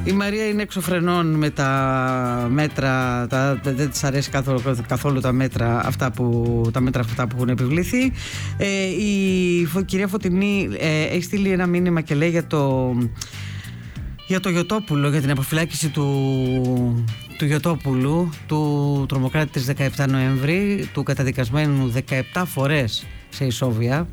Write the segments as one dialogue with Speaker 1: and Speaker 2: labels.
Speaker 1: Η Μαρία είναι εξωφρενών με τα μέτρα, δεν της αρέσει καθόλου τα μέτρα αυτά που έχουν επιβληθεί. Η κυρία Φωτεινή έχει στείλει ένα μήνυμα και λέει για το Γιωτόπουλο, για την αποφυλάκηση του Γιωτόπουλου, του τρομοκράτη της 17 Νοέμβρη, του καταδικασμένου 17 φορές σε ισόβια.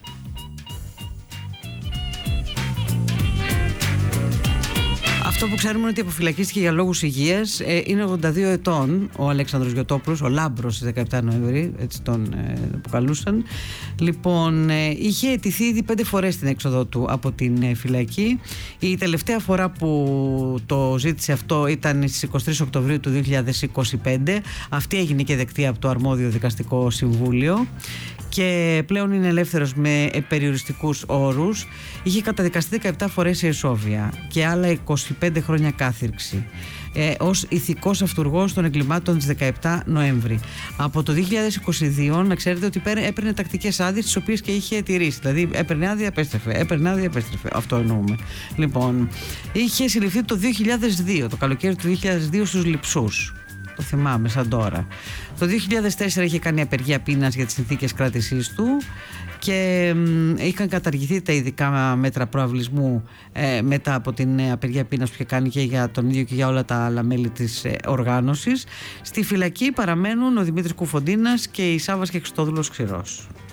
Speaker 1: Αυτό που ξέρουμε είναι ότι αποφυλακίστηκε για λόγους υγείας. Είναι 82 ετών ο Αλέξανδρος Γιωτόπουλος, ο Λάμπρος, στις 17 Νοέμβρη, έτσι τον αποκαλούσαν. Λοιπόν, είχε αιτηθεί ήδη 5 φορές την έξοδο του από την φυλακή. Η τελευταία φορά που το ζήτησε αυτό ήταν στις 23 Οκτωβρίου του 2025. Αυτή έγινε και δεκτή από το αρμόδιο δικαστικό συμβούλιο και πλέον είναι ελεύθερος με περιοριστικούς όρους. Είχε καταδικαστεί 17 φορές σε εσόβια και άλλα 25 χρόνια κάθυρξη ως ηθικός αυτουργός των εγκλημάτων της 17 Νοέμβρη. Από το 2022 να ξέρετε ότι έπαιρνε τακτικές άδειες, τις οποίες και είχε τηρήσει. Δηλαδή έπαιρνε άδεια, επέστρεφε. Αυτό εννοούμε. Λοιπόν, είχε συλληφθεί το 2002, το καλοκαίρι του 2002 στους Λειψούς. Το θυμάμαι σαν τώρα. Το 2004 είχε κάνει απεργία πείνας για τις συνθήκες κράτησής του και είχαν καταργηθεί τα ειδικά μέτρα προαυλισμού μετά από την απεργία πείνας που είχε κάνει και για τον ίδιο και για όλα τα άλλα μέλη της οργάνωσης. Στη φυλακή παραμένουν ο Δημήτρης Κουφοντίνας και η Σάββας και Χριστόδουλος Ξηρός.